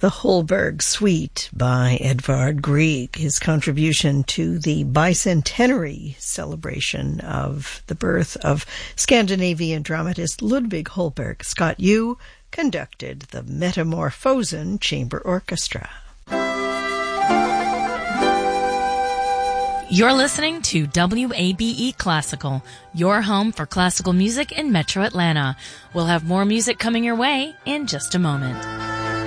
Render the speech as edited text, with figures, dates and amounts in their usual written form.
The Holberg Suite by Edvard Grieg, his contribution to the bicentenary celebration of the birth of Scandinavian dramatist Ludwig Holberg. Scott Yu conducted the Metamorphosen Chamber Orchestra. You're listening to WABE Classical, your home for classical music in Metro Atlanta. We'll have more music coming your way in just a moment.